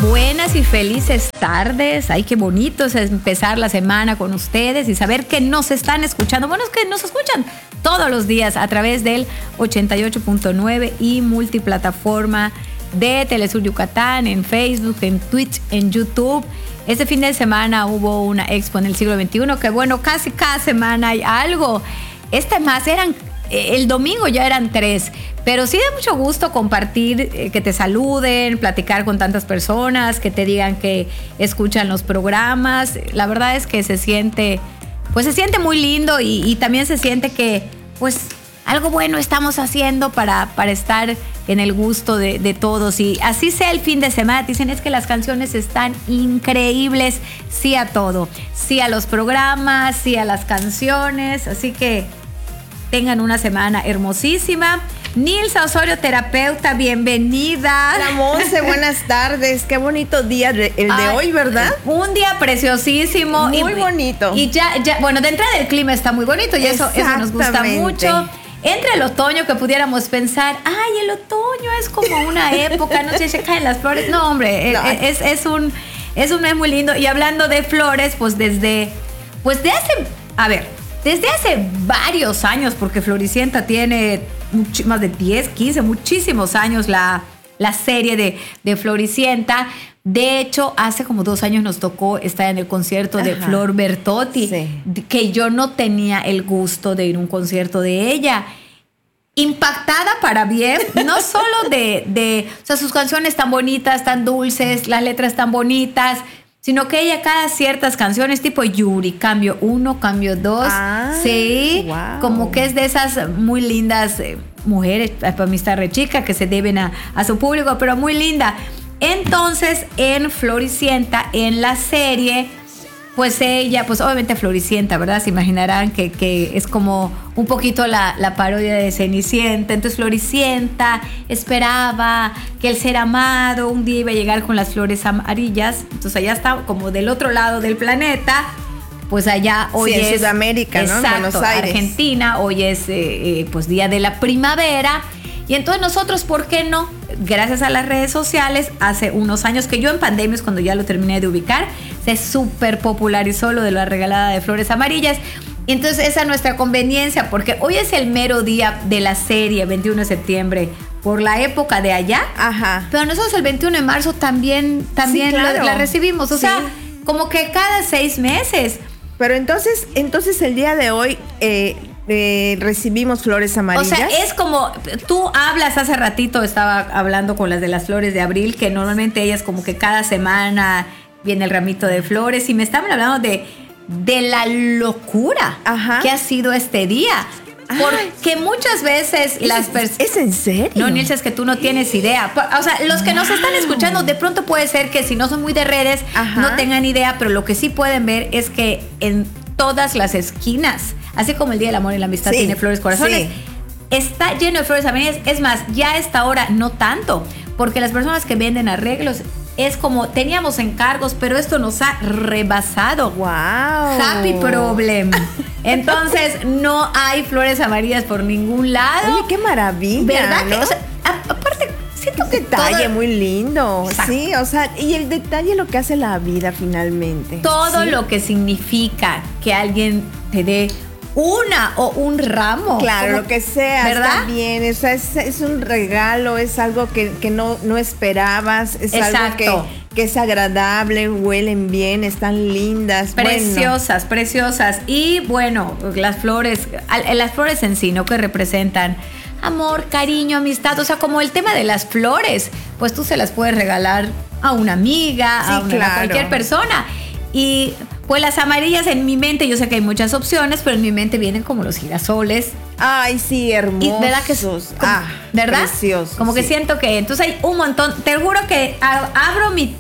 Buenas y felices tardes. Ay, qué bonito es empezar la semana con ustedes y saber que nos están escuchando. Bueno, es que nos escuchan todos los días a través del 88.9 y multiplataforma de Telesur Yucatán, en Facebook, en Twitch, en YouTube. Este fin de semana hubo una expo en el siglo XXI que, bueno, casi cada semana hay algo. El domingo ya eran 3, pero sí da mucho gusto compartir, que te saluden, platicar con tantas personas, que te digan que escuchan los programas. La verdad es que se siente muy lindo y también se siente que, pues, algo bueno estamos haciendo para estar en el gusto de todos. Y así sea el fin de semana, dicen es que las canciones están increíbles. Sí a todo, sí a los programas, sí a las canciones, así que tengan una semana hermosísima. Nilsa Osorio, terapeuta, bienvenida. Hola, Monse, buenas tardes. Qué bonito día el de hoy, ¿verdad? Un día preciosísimo. Muy bonito. Y ya, bueno, de entrada el clima está muy bonito y eso nos gusta mucho. Entre el otoño, que pudiéramos pensar, ay, el otoño es como una época, no sé, se caen las flores. No, hombre, no. Es un mes muy lindo. Y hablando de flores, desde hace varios años, porque Floricienta tiene más de 10, 15, muchísimos años la serie de Floricienta. De hecho, hace como 2 años nos tocó estar en el concierto de Flor Bertotti, sí, que yo no tenía el gusto de ir a un concierto de ella. Impactada para bien, no solo o sea, sus canciones tan bonitas, tan dulces, las letras tan bonitas, sino que ella cada ciertas canciones tipo Yuri, cambio 1, cambio 2, sí, wow, como que es de esas muy lindas mujeres, para mí está re chica, que se deben a su público, pero muy linda. Entonces, en Floricienta, en la serie, pues ella, pues obviamente Floricienta, ¿verdad? Se imaginarán que es como un poquito la parodia de Cenicienta. Entonces Floricienta esperaba que el ser amado un día iba a llegar con las flores amarillas. Entonces allá está como del otro lado del planeta. Pues allá hoy es Sudamérica, ¿no? Exacto, Buenos Aires. Argentina, hoy es pues día de la primavera. Y entonces nosotros, ¿por qué no? Gracias a las redes sociales, hace unos años que yo en pandemia es cuando ya lo terminé de ubicar, se súper popularizó lo de la regalada de flores amarillas. Y entonces esa es nuestra conveniencia, porque hoy es el mero día de la serie, 21 de septiembre, por la época de allá. Ajá. Pero nosotros el 21 de marzo también sí, claro, la recibimos. O sea, como que cada 6 meses. Pero entonces el día de hoy recibimos flores amarillas. O sea, es como tú hablas, hace ratito estaba hablando con las de las flores de abril, que normalmente ellas como que cada semana viene el ramito de flores, y me estaban hablando de la locura que ha sido este día. Porque muchas veces ¿Es en serio? No, Nilsa, es que tú no tienes idea. O sea, los que nos están escuchando, de pronto puede ser que si no son muy de redes, no tengan idea, pero lo que sí pueden ver es que en todas las esquinas, así como el Día del Amor y la Amistad tiene flores corazones, está lleno de flores amarillas. Es más, ya a esta hora no tanto, porque las personas que venden arreglos es como teníamos encargos, pero esto nos ha rebasado. ¡Wow! Happy problem. Entonces no hay flores amarillas por ningún lado. Oye, qué maravilla, ¿verdad? ¿no? O sea, aparte siento que detalle muy lindo. Exacto. Sí, o sea, y el detalle es lo que hace la vida finalmente. Todo lo que significa que alguien te dé una o un ramo. Claro, como, lo que sea, ¿verdad? Está bien. O sea, es un regalo, es algo que no esperabas, es algo que es agradable, huelen bien, están lindas. Preciosas, preciosas. Y bueno, las flores en sí, ¿no? Que representan amor, cariño, amistad. O sea, como el tema de las flores, pues tú se las puedes regalar a una amiga, a cualquier persona. Y pues las amarillas en mi mente, yo sé que hay muchas opciones, pero en mi mente vienen como los girasoles. Ay, sí, hermosos. ¿Verdad que ¿verdad? Preciosos. Como que siento que entonces hay un montón. Te juro que abro mi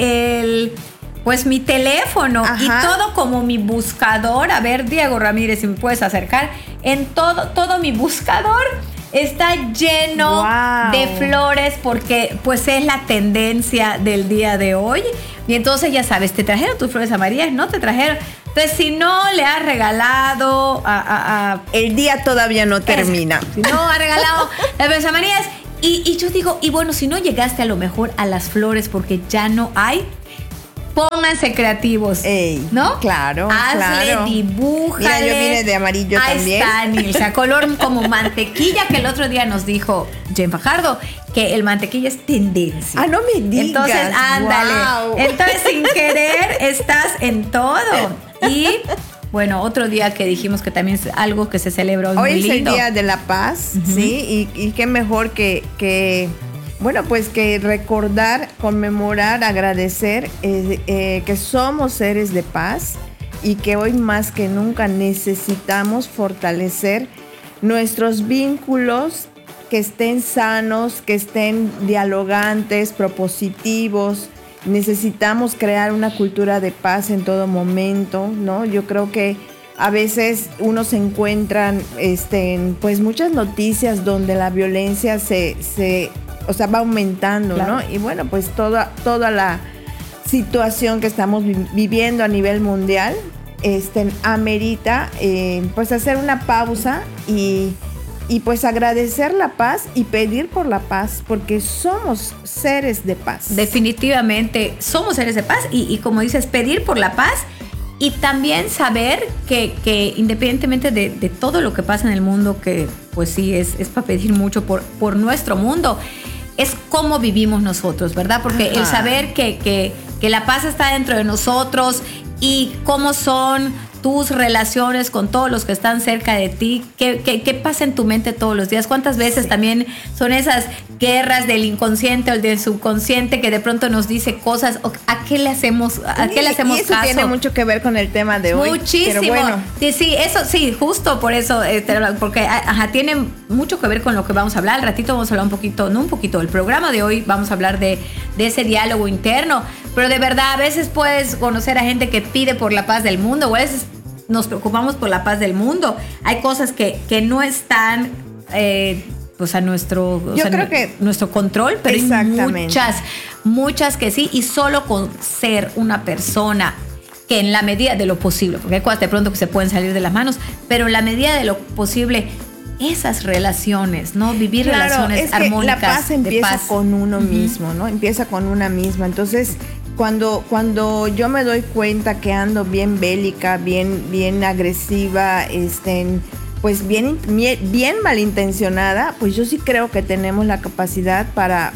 teléfono y todo como mi buscador. A ver, Diego Ramírez, si me puedes acercar. En todo mi buscador está lleno de flores, porque pues es la tendencia del día de hoy. Y entonces ya sabes, te trajeron tus flores amarillas, no te trajeron. Entonces, si no le has regalado el día todavía no termina. Si no ha regalado las flores amarillas, Y yo digo, y bueno, si no llegaste a lo mejor a las flores porque ya no hay, pónganse creativos, ¿no? Claro, hazle, dibújale. Mira, yo vine de amarillo también. Ahí está, Nilsa, color como mantequilla, que el otro día nos dijo Jen Fajardo que el mantequilla es tendencia. Ah, no me digas. Entonces, ándale. Wow. Entonces, sin querer, estás en todo. Y bueno, otro día que dijimos que también es algo que se celebra hoy muy lindo. Hoy es el Día de la Paz, ¿sí? Y qué mejor que bueno, pues que recordar, conmemorar, agradecer que somos seres de paz y que hoy más que nunca necesitamos fortalecer nuestros vínculos, que estén sanos, que estén dialogantes, propositivos. Necesitamos crear una cultura de paz en todo momento, ¿no? Yo creo que a veces uno se encuentran pues muchas noticias donde la violencia va aumentando, claro, ¿no? Y bueno, pues toda la situación que estamos viviendo a nivel mundial amerita pues hacer una pausa y pues agradecer la paz y pedir por la paz, porque somos seres de paz. Definitivamente somos seres de paz y como dices, pedir por la paz y también saber que independientemente de todo lo que pasa en el mundo, que pues sí, es para pedir mucho por nuestro mundo, es cómo vivimos nosotros, ¿verdad? Porque el saber que la paz está dentro de nosotros y cómo son tus relaciones con todos los que están cerca de ti, ¿qué pasa en tu mente todos los días? ¿Cuántas veces también son esas guerras del inconsciente o del subconsciente que de pronto nos dice cosas? ¿A qué le hacemos caso? Eso tiene mucho que ver con el tema de hoy. Muchísimo. Pero bueno. Sí, eso sí, justo por eso, porque tiene mucho que ver con lo que vamos a hablar. Al ratito vamos a hablar el programa de hoy vamos a hablar de ese diálogo interno. Pero de verdad, a veces puedes conocer a gente que pide por la paz del mundo, o a veces nos preocupamos por la paz del mundo. Hay cosas que no están pues a nuestro control, pero hay muchas que sí, y solo con ser una persona que en la medida de lo posible, porque hay cosas de pronto que se pueden salir de las manos, pero en la medida de lo posible, esas relaciones, ¿no? Vivir relaciones armónicas. La paz empieza con uno mismo, ¿no? Empieza con una misma. Entonces, cuando yo me doy cuenta que ando bien bélica, bien agresiva, pues bien malintencionada, pues yo sí creo que tenemos la capacidad para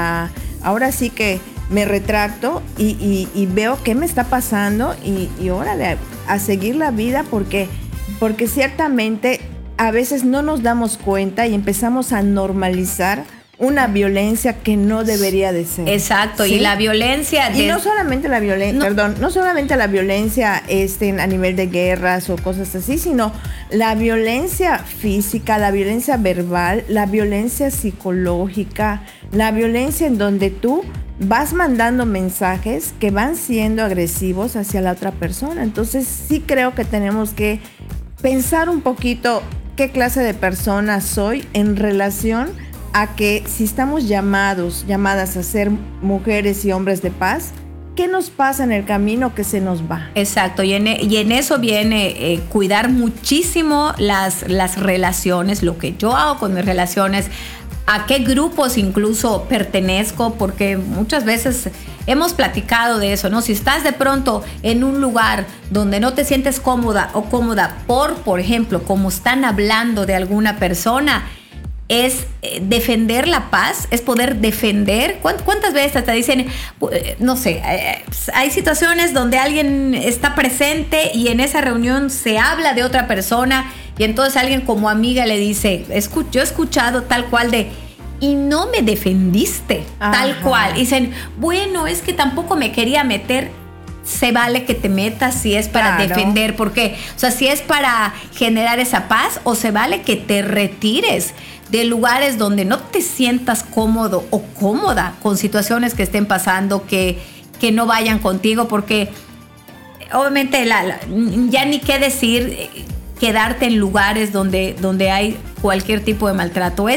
ahora sí que me retracto y veo qué me está pasando y órale, a seguir la vida porque ciertamente a veces no nos damos cuenta y empezamos a normalizar una violencia que no debería de ser. Exacto, ¿sí? Y la violencia... Y no solamente la violencia, no solamente la violencia a nivel de guerras o cosas así, sino la violencia física, la violencia verbal, la violencia psicológica, la violencia en donde tú vas mandando mensajes que van siendo agresivos hacia la otra persona. Entonces sí creo que tenemos que pensar un poquito qué clase de persona soy en relación a que si estamos llamadas a ser mujeres y hombres de paz, ¿qué nos pasa en el camino que se nos va? Exacto, y en eso viene cuidar muchísimo las relaciones, lo que yo hago con mis relaciones, a qué grupos incluso pertenezco, porque muchas veces hemos platicado de eso, ¿no? Si estás de pronto en un lugar donde no te sientes cómoda o cómoda por ejemplo, como están hablando de alguna persona, es defender la paz, es poder defender. ¿Cuántas veces te dicen, no sé, hay situaciones donde alguien está presente y en esa reunión se habla de otra persona y entonces alguien como amiga le dice, yo he escuchado tal cual de, y no me defendiste, tal cual. Y dicen, bueno, es que tampoco me quería meter. Se vale que te metas si es para defender, porque, o sea, si es para generar esa paz, o se vale que te retires de lugares donde no te sientas cómodo o cómoda con situaciones que estén pasando, que no vayan contigo, porque obviamente ya ni qué decir quedarte en lugares donde hay cualquier tipo de maltrato. Es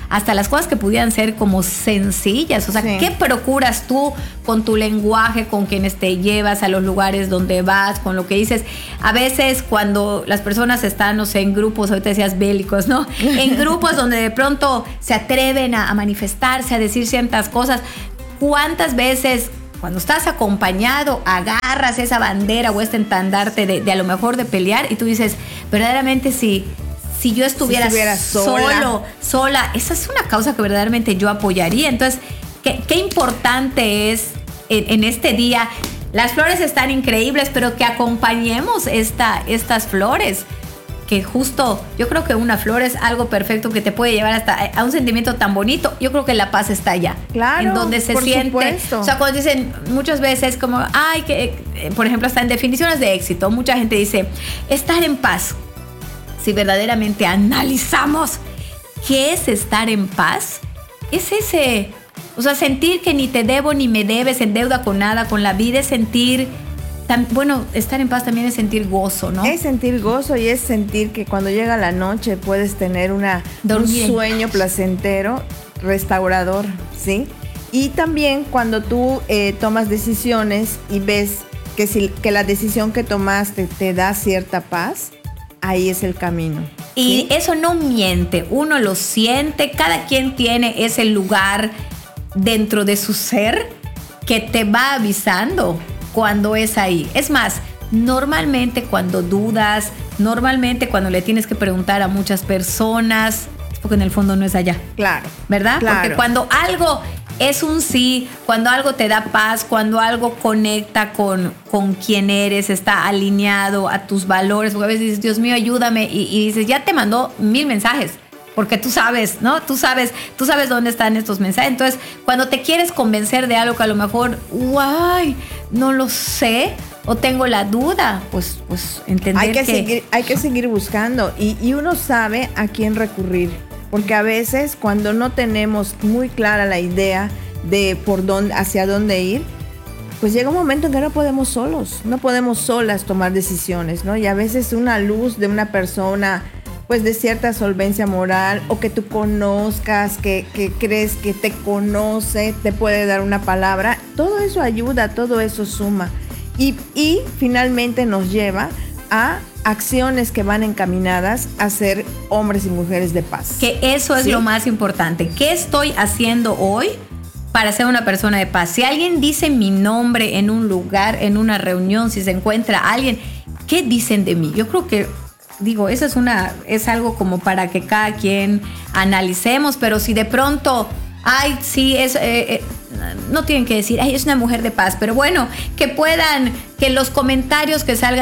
hasta las cosas que pudieran ser como sencillas. O sea, Sí. ¿qué procuras tú con tu lenguaje, con quienes te llevas a los lugares donde vas, con lo que dices? A veces cuando las personas están, no sé, en grupos, ahorita decías bélicos, ¿no? En grupos donde de pronto se atreven a manifestarse, a decir ciertas cosas. ¿Cuántas veces cuando estás acompañado agarras esa bandera o este estandarte de a lo mejor de pelear y tú dices, verdaderamente si yo estuviera sola, esa es una causa que verdaderamente yo apoyaría? Entonces, qué importante es en este día. Las flores están increíbles, pero que acompañemos estas flores. Que justo, yo creo que una flor es algo perfecto que te puede llevar hasta a un sentimiento tan bonito. Yo creo que la paz está allá. Claro, en donde se por siente. supuesto. O sea, cuando dicen muchas veces como, por ejemplo, hasta en definiciones de éxito, mucha gente dice, estar en paz. Si verdaderamente analizamos qué es estar en paz, es ese, o sea, sentir que ni te debo ni me debes, en deuda con nada, con la vida, es sentir. Bueno, estar en paz también es sentir gozo, ¿no? Es sentir gozo y es sentir que cuando llega la noche puedes tener un sueño placentero, restaurador, ¿sí? Y también cuando tú tomas decisiones y ves que la decisión que tomaste te da cierta paz, ahí es el camino. Y ¿sí? eso no miente, uno lo siente, cada quien tiene ese lugar dentro de su ser que te va avisando cuando es ahí. Es más, normalmente cuando dudas, normalmente cuando le tienes que preguntar a muchas personas, es porque en el fondo no es allá. Claro. ¿Verdad? Claro. Porque cuando algo es un sí, cuando algo te da paz, cuando algo conecta con quién eres, está alineado a tus valores, porque a veces dices, Dios mío, ayúdame, y dices, ya te mandó 1000 mensajes. Porque tú sabes, ¿no? Tú sabes dónde están estos mensajes. Entonces, cuando te quieres convencer de algo que a lo mejor, ¡guay! No lo sé, o tengo la duda, pues entender hay que seguir buscando y uno sabe a quién recurrir. Porque a veces cuando no tenemos muy clara la idea de hacia dónde ir, pues llega un momento en que no podemos solas tomar decisiones, ¿no? Y a veces una luz de una persona, pues de cierta solvencia moral, o que tú conozcas, que crees que te conoce, te puede dar una palabra. Todo eso ayuda, todo eso suma. Y finalmente nos lleva a acciones que van encaminadas a ser hombres y mujeres de paz. Que eso es lo más importante. ¿Qué estoy haciendo hoy para ser una persona de paz? Si alguien dice mi nombre en un lugar, en una reunión, si se encuentra alguien, ¿qué dicen de mí? Yo creo que eso es algo como para que cada quien analicemos, pero si de pronto, no tienen que decir, es una mujer de paz, pero bueno, que los comentarios que salgan